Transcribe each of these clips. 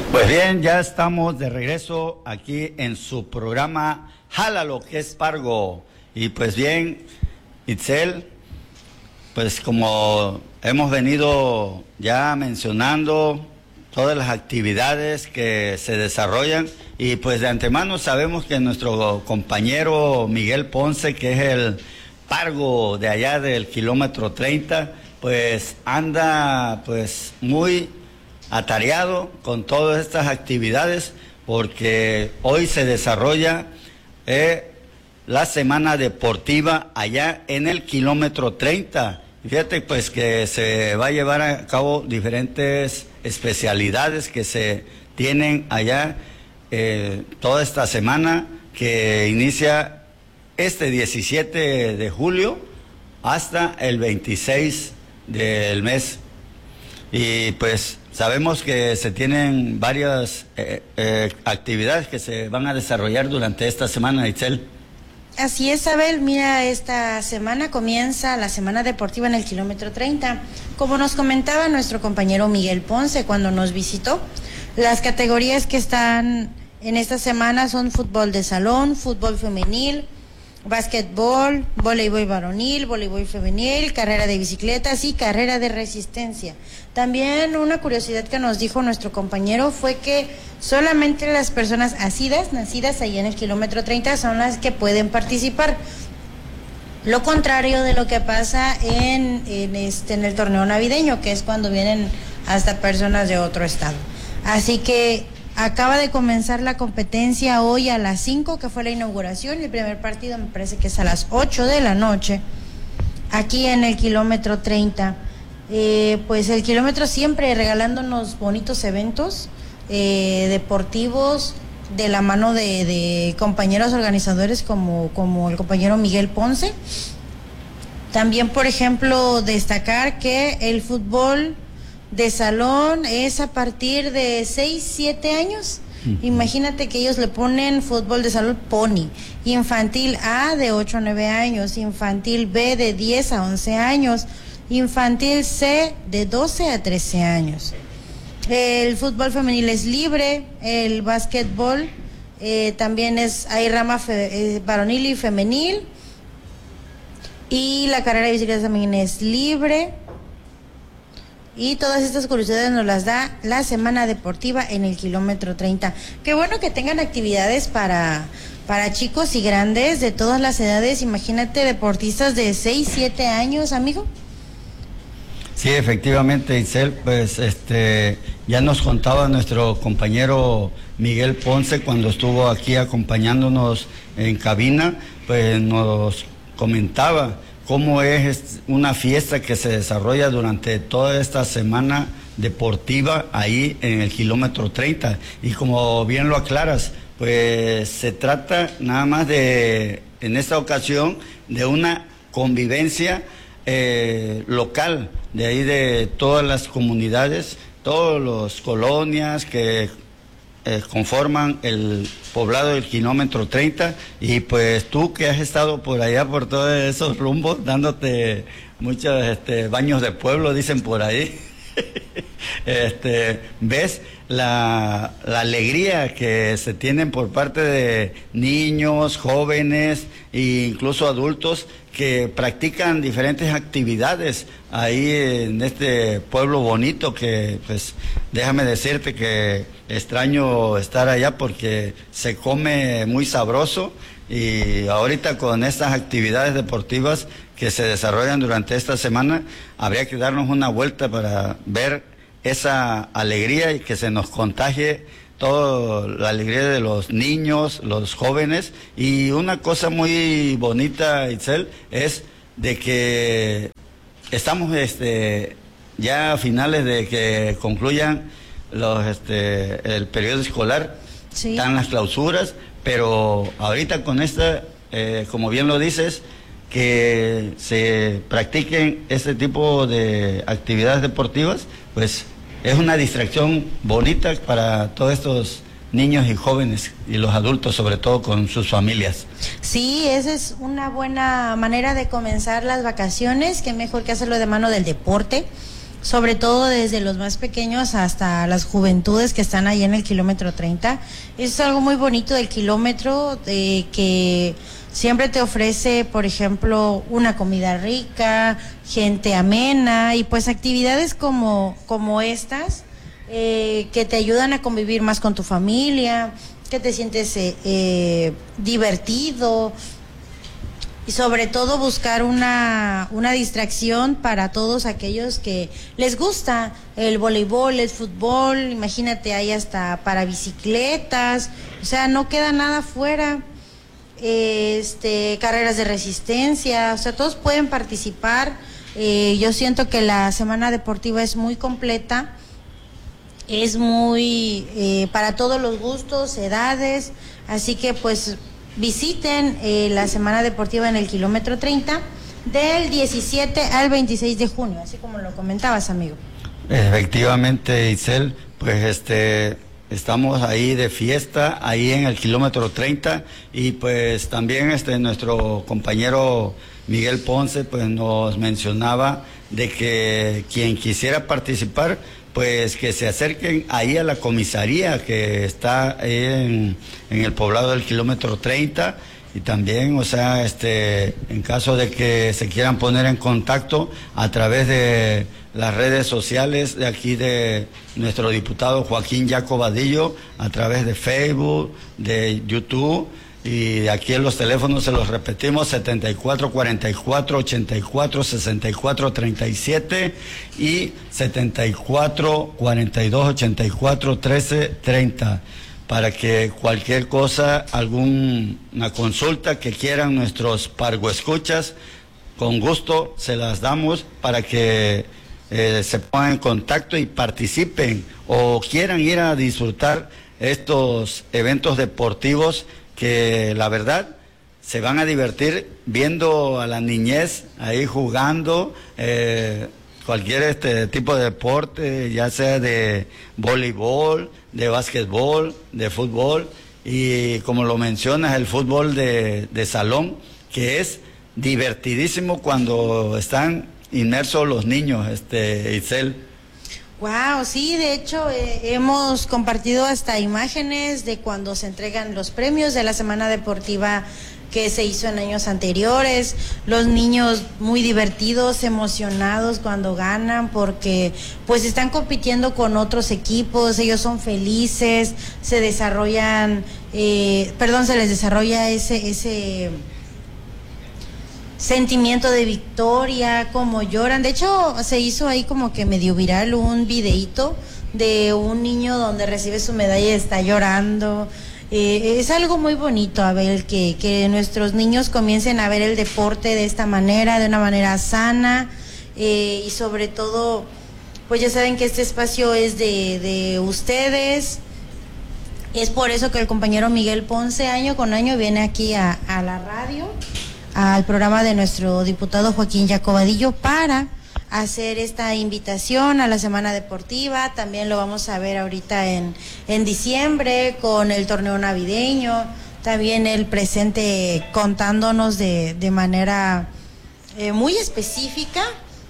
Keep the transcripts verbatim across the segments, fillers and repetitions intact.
Pues bien, ya estamos de regreso aquí en su programa Jálalo, que es Pargo. Y pues bien, Itzel, pues como hemos venido ya mencionando todas las actividades que se desarrollan, y pues de antemano sabemos que nuestro compañero Miguel Ponce, que es el Pargo de allá del kilómetro treinta, pues anda pues muy atareado con todas estas actividades, porque hoy se desarrolla eh, la semana deportiva allá en el kilómetro treinta. Fíjate pues que se va a llevar a cabo diferentes especialidades que se tienen allá eh, toda esta semana, que inicia este diecisiete de julio hasta el veintiséis del mes. Y pues sabemos que se tienen varias eh, eh, actividades que se van a desarrollar durante esta semana, Itzel. Así es, Abel. Mira, esta semana comienza la semana deportiva en el kilómetro treinta. Como nos comentaba nuestro compañero Miguel Ponce cuando nos visitó, las categorías que están en esta semana son fútbol de salón, fútbol femenil, básquetbol, voleibol varonil, voleibol femenil, carrera de bicicletas y carrera de resistencia. También una curiosidad que nos dijo nuestro compañero fue que solamente las personas nacidas, nacidas ahí en el kilómetro treinta son las que pueden participar. Lo contrario de lo que pasa en, en, este, en el torneo navideño, que es cuando vienen hasta personas de otro estado. Así que acaba de comenzar la competencia hoy a las cinco, que fue la inauguración. El primer partido me parece que es a las ocho de la noche, aquí en el kilómetro treinta. Eh, pues el kilómetro siempre regalándonos bonitos eventos eh, deportivos de la mano de, de compañeros organizadores como, como el compañero Miguel Ponce. También, por ejemplo, destacar que el fútbol de salón es a partir de seis, siete años. Uh-huh. Imagínate que ellos le ponen fútbol de salón pony, infantil A de ocho a nueve años, infantil B de diez a once años, infantil C de doce a trece años. El fútbol femenil es libre, el básquetbol eh, también es, hay rama fe, eh, varonil y femenil, y la carrera de bicicletas también es libre. Y todas estas curiosidades nos las da la semana deportiva en el kilómetro treinta. Qué bueno que tengan actividades para, para chicos y grandes de todas las edades. Imagínate, deportistas de seis, siete años, amigo. Sí, efectivamente, Itzel, pues este, ya nos contaba nuestro compañero Miguel Ponce cuando estuvo aquí acompañándonos en cabina, pues nos comentaba cómo es una fiesta que se desarrolla durante toda esta semana deportiva ahí en el kilómetro treinta. Y como bien lo aclaras, pues se trata nada más de, en esta ocasión, de una convivencia eh, local, de ahí de todas las comunidades, todas las colonias que eh, conforman el poblado del kilómetro treinta. Y pues tú que has estado por allá, por todos esos rumbos, dándote muchos este, baños de pueblo, dicen por ahí, este, ves la, la alegría que se tienen por parte de niños, jóvenes e incluso adultos que practican diferentes actividades ahí en este pueblo bonito, que pues déjame decirte que extraño estar allá porque se come muy sabroso. Y ahorita con estas actividades deportivas que se desarrollan durante esta semana, habría que darnos una vuelta para ver esa alegría y que se nos contagie toda la alegría de los niños, los jóvenes. Y una cosa muy bonita, Itzel, es de que estamos este, ya a finales de que concluyan los, este, el periodo escolar, sí. Están las clausuras, pero ahorita con esta, eh, como bien lo dices, que se practiquen este tipo de actividades deportivas, pues es una distracción bonita para todos estos niños y jóvenes y los adultos, sobre todo con sus familias. Sí, esa es una buena manera de comenzar las vacaciones, que mejor que hacerlo de mano del deporte. sobre todo desde los más pequeños hasta las juventudes que están ahí en el kilómetro treinta. Es algo muy bonito del kilómetro, de que siempre te ofrece, por ejemplo, una comida rica, gente amena y pues actividades como, como estas eh, que te ayudan a convivir más con tu familia, que te sientes eh, eh, divertido y sobre todo buscar una, una distracción para todos aquellos que les gusta el voleibol, el fútbol. Imagínate, hay hasta para bicicletas, o sea, no queda nada fuera. Este, carreras de resistencia, o sea, todos pueden participar. Eh, yo siento que la semana deportiva es muy completa, es muy eh, para todos los gustos, edades, así que pues visiten eh, la semana deportiva en el kilómetro treinta del diecisiete al veintiséis de junio, así como lo comentabas, amigo. Efectivamente, Itzel, pues este estamos ahí de fiesta, ahí en el kilómetro treinta, y pues también este nuestro compañero Miguel Ponce pues nos mencionaba de que quien quisiera participar, pues que se acerquen ahí a la comisaría que está ahí en, en el poblado del kilómetro treinta, y también, o sea, este, en caso de que se quieran poner en contacto a través de las redes sociales de aquí de nuestro diputado Joaquín Yaco Vadillo, a través de Facebook, de YouTube, y aquí en los teléfonos se los repetimos: setenta y cuatro cuarenta y cuatro ochenta y cuatro sesenta y cuatro treinta y siete y setenta y cuatro cuarenta y dos ochenta y cuatro trece treinta, para que cualquier cosa, alguna consulta que quieran nuestros pargoescuchas, con gusto se las damos para que eh, se pongan en contacto y participen o quieran ir a disfrutar estos eventos deportivos que la verdad se van a divertir viendo a la niñez ahí jugando eh, cualquier este tipo de deporte, ya sea de voleibol, de básquetbol, de fútbol, y como lo mencionas, el fútbol de, de salón, que es divertidísimo cuando están inmersos los niños, este, Itzel. Wow, sí, de hecho eh, hemos compartido hasta imágenes de cuando se entregan los premios de la semana deportiva que se hizo en años anteriores, los niños muy divertidos, emocionados cuando ganan, porque pues están compitiendo con otros equipos, ellos son felices, se desarrollan, eh, perdón, se les desarrolla ese, ese sentimiento de victoria, como lloran. De hecho, se hizo ahí como que medio viral un videíto de un niño donde recibe su medalla y está llorando. Eh, es algo muy bonito, Abel, que, que nuestros niños comiencen a ver el deporte de esta manera, de una manera sana, eh, y sobre todo, pues ya saben que este espacio es de, de ustedes. Es por eso que el compañero Miguel Ponce año con año viene aquí a, a la radio, al programa de nuestro diputado Joaquín Yaco Vadillo, para hacer esta invitación a la semana deportiva. También lo vamos a ver ahorita en, en diciembre con el torneo navideño, también el presente contándonos de, de manera eh, muy específica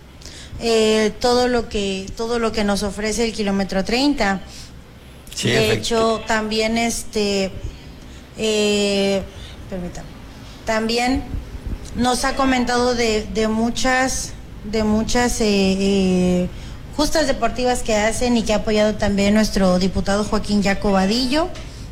eh, todo lo que todo lo que nos ofrece el kilómetro treinta. Sí, de hecho, también este eh, permítame, también nos ha comentado de, de muchas de muchas eh, eh, justas deportivas que hacen y que ha apoyado también nuestro diputado Joaquín Yaco Vadillo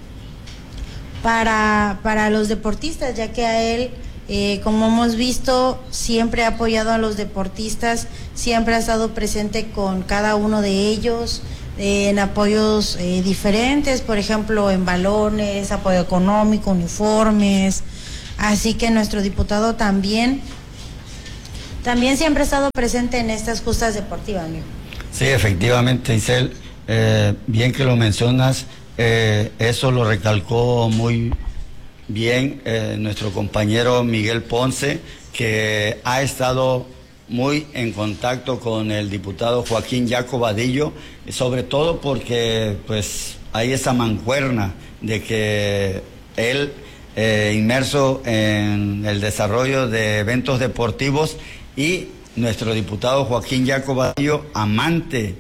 para, para los deportistas, ya que a él, eh, como hemos visto, siempre ha apoyado a los deportistas, siempre ha estado presente con cada uno de ellos eh, en apoyos eh, diferentes, por ejemplo en balones, apoyo económico, uniformes. Así que nuestro diputado también También siempre ha estado presente en estas justas deportivas, amigo. Sí, efectivamente, Isel, eh, bien que lo mencionas, eh, eso lo recalcó muy bien eh, nuestro compañero Miguel Ponce, que ha estado muy en contacto con el diputado Joaquín Yaco Vadillo, sobre todo porque pues hay esa mancuerna de que él, eh, inmerso en el desarrollo de eventos deportivos, y nuestro diputado Joaquín Yaco Vadillo, amante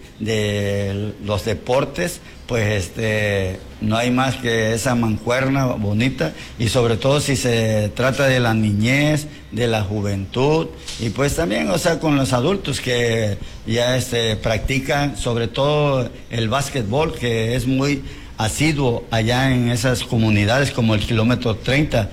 de los deportes, pues este, no hay más que esa mancuerna bonita, y sobre todo si se trata de la niñez, de la juventud, y pues también, o sea, con los adultos que ya este, practican sobre todo el básquetbol, que es muy asiduo allá en esas comunidades como el kilómetro treinta.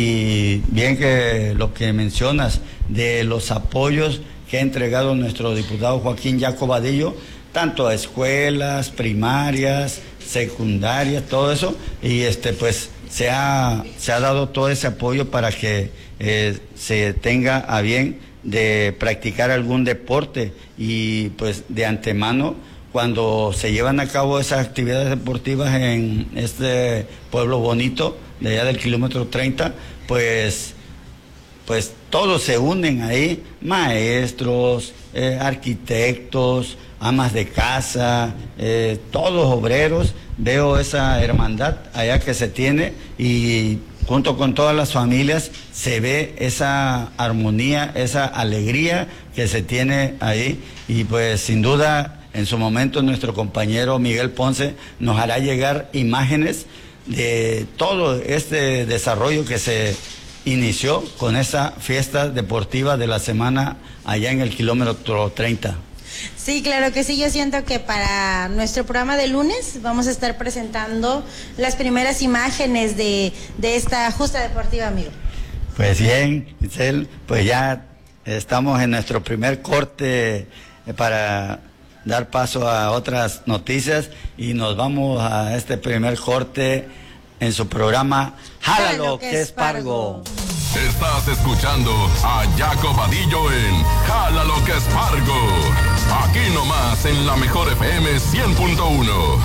Y bien que lo que mencionas de los apoyos que ha entregado nuestro diputado Joaquín Yaco Vadillo, tanto a escuelas primarias, secundarias, todo eso, y este pues se ha, se ha dado todo ese apoyo para que eh, se tenga a bien de practicar algún deporte. Y pues de antemano, cuando se llevan a cabo esas actividades deportivas en este pueblo bonito de allá del kilómetro treinta, pues, pues todos se unen ahí, maestros, eh, arquitectos, amas de casa, eh, todos obreros. Veo esa hermandad allá que se tiene, y junto con todas las familias se ve esa armonía, esa alegría que se tiene ahí. Y pues sin duda, en su momento nuestro compañero Miguel Ponce nos hará llegar imágenes de todo este desarrollo que se inició con esa fiesta deportiva de la semana allá en el kilómetro treinta. Sí, claro que sí. Yo siento que para nuestro programa de lunes vamos a estar presentando las primeras imágenes de, de esta justa deportiva, amigo. Pues bien, Giselle, pues ya estamos en nuestro primer corte para dar paso a otras noticias, y nos vamos a este primer corte en su programa Jálalo que es Pargo. Estás escuchando a Yaco Vadillo en Jálalo que es Pargo. Aquí nomás en la mejor F M cien punto uno.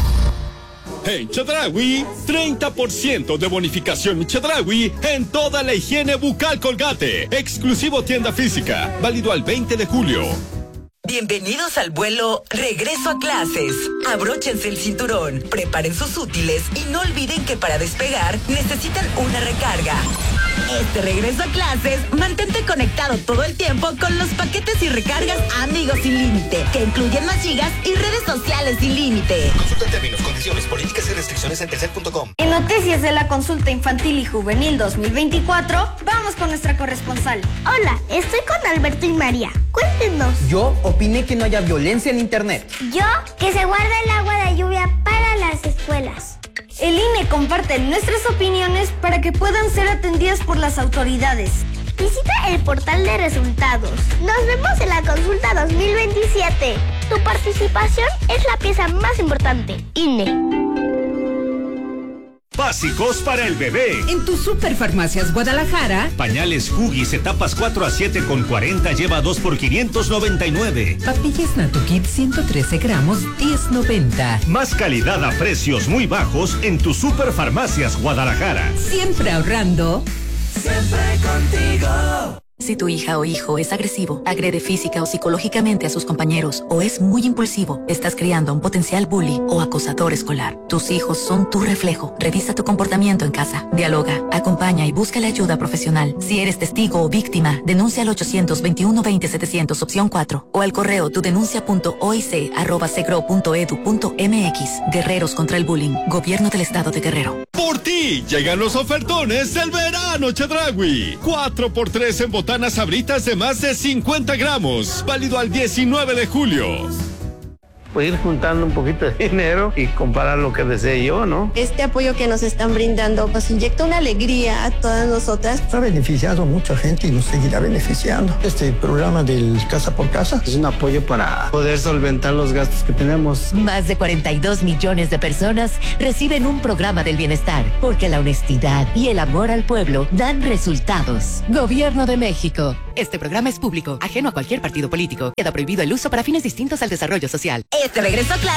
En Chedraui, treinta por ciento de bonificación Chedraui en toda la higiene bucal Colgate. Exclusivo tienda física, válido al veinte de julio. Bienvenidos al vuelo Regreso a Clases. Abróchense el cinturón, preparen sus útiles y no olviden que para despegar necesitan una recarga. Este regreso a clases, mantente conectado todo el tiempo con los paquetes y recargas Amigos Sin Límite, que incluyen más gigas y redes sociales sin límite. Consulta términos, condiciones, políticas y restricciones en telcel punto com. En noticias de la consulta infantil y juvenil dos mil veinticuatro, vamos con nuestra corresponsal. Hola, estoy con Alberto y María. Cuéntenos. Yo opiné que no haya violencia en internet. Yo, que se guarde el agua de lluvia para las escuelas. El I N E comparte nuestras opiniones para que puedan ser atendidas por las autoridades. Visita el portal de resultados. Nos vemos en la consulta dos mil veintisiete. Tu participación es la pieza más importante. I N E. Básicos para el bebé. En tu Superfarmacias Guadalajara. Pañales Huggies etapas cuatro a siete con cuarenta lleva dos por quinientos noventa y nueve. Papillas Natokit ciento trece gramos, diez noventa. Más calidad a precios muy bajos en tu Superfarmacias Guadalajara. Siempre ahorrando. Siempre contigo. Si tu hija o hijo es agresivo, agrede física o psicológicamente a sus compañeros o es muy impulsivo, estás criando a un potencial bully o acosador escolar. Tus hijos son tu reflejo. Revisa tu comportamiento en casa. Dialoga, acompaña y busca la ayuda profesional. Si eres testigo o víctima, denuncia al ochocientos veintiuno veinte setecientos opción cuatro o al correo tudenuncia punto oic arroba segro punto edu punto mx. Guerreros contra el bullying. Gobierno del Estado de Guerrero. Por ti llegan los ofertones del verano Chedraui. cuatro por tres en botanas sabritas de más de cincuenta gramos. Válido al diecinueve de julio. Pues ir juntando un poquito de dinero y comprar lo que desee yo, ¿no? Este apoyo que nos están brindando nos inyecta una alegría a todas nosotras. Ha beneficiado a mucha gente y nos seguirá beneficiando. Este programa del Casa por Casa es un apoyo para poder solventar los gastos que tenemos. Más de cuarenta y dos millones de personas reciben un programa del bienestar, porque la honestidad y el amor al pueblo dan resultados. Gobierno de México. Este programa es público, ajeno a cualquier partido político. Queda prohibido el uso para fines distintos al desarrollo social. Este regreso a clase